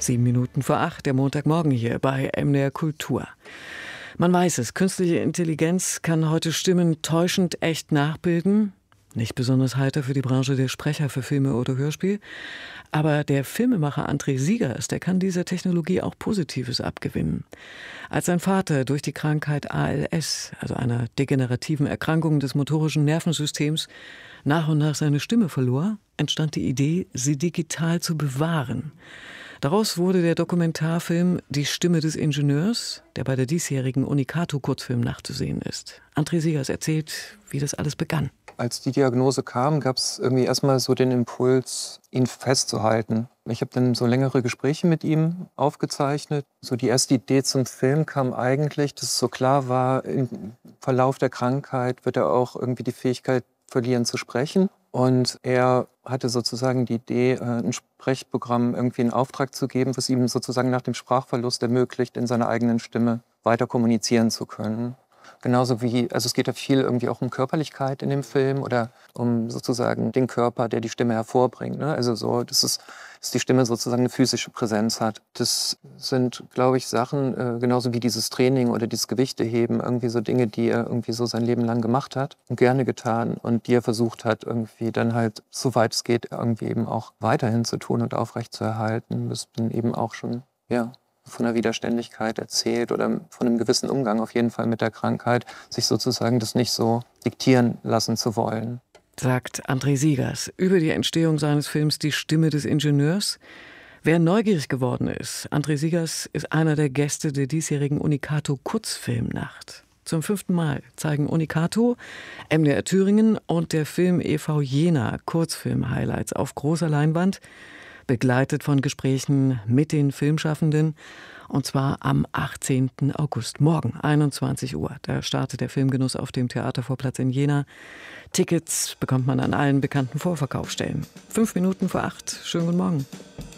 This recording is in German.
7 Minuten vor 8, der Montagmorgen hier bei MDR Kultur. Man weiß es, künstliche Intelligenz kann heute Stimmen täuschend echt nachbilden. Nicht besonders heiter für die Branche der Sprecher für Filme oder Hörspiel. Aber der Filmemacher André Siegers, der kann dieser Technologie auch Positives abgewinnen. Als sein Vater durch die Krankheit ALS, also einer degenerativen Erkrankung des motorischen Nervensystems, nach und nach seine Stimme verlor, entstand die Idee, sie digital zu bewahren. Daraus wurde der Dokumentarfilm Die Stimme des Ingenieurs, der bei der diesjährigen Unikato-Kurzfilmnacht zu sehen ist. André Siegers erzählt, wie das alles begann. Als die Diagnose kam, gab es irgendwie erstmal so den Impuls, ihn festzuhalten. Ich habe dann so längere Gespräche mit ihm aufgezeichnet. So die erste Idee zum Film kam eigentlich, dass es so klar war, im Verlauf der Krankheit wird er auch irgendwie die Fähigkeit verlieren zu sprechen. Und er hatte sozusagen die Idee, ein Sprechprogramm irgendwie in Auftrag zu geben, was ihm sozusagen nach dem Sprachverlust ermöglicht, in seiner eigenen Stimme weiter kommunizieren zu können. Genauso wie, also es geht ja viel irgendwie auch um Körperlichkeit in dem Film oder um sozusagen den Körper, der die Stimme hervorbringt. Ne? Also so, dass die Stimme sozusagen eine physische Präsenz hat. Das sind, glaube ich, Sachen, genauso wie dieses Training oder dieses Gewichteheben, irgendwie so Dinge, die er irgendwie so sein Leben lang gemacht hat und gerne getan und die er versucht hat, irgendwie dann halt, soweit es geht, irgendwie eben auch weiterhin zu tun und aufrechtzuerhalten. Das bin eben auch schon, ja, von der Widerständigkeit erzählt oder von einem gewissen Umgang auf jeden Fall mit der Krankheit, sich sozusagen das nicht so diktieren lassen zu wollen. Sagt André Siegers über die Entstehung seines Films Die Stimme des Ingenieurs. Wer neugierig geworden ist, André Siegers ist einer der Gäste der diesjährigen Unikato-Kurzfilmnacht. Zum 5. Mal zeigen Unikato, MDR Thüringen und der Film e.V. Jena Kurzfilm-Highlights auf großer Leinwand, begleitet von Gesprächen mit den Filmschaffenden, und zwar am 18. August, morgen 21 Uhr. Da startet der Filmgenuss auf dem Theatervorplatz in Jena. Tickets bekommt man an allen bekannten Vorverkaufsstellen. 5 Minuten vor 8. Schönen guten Morgen.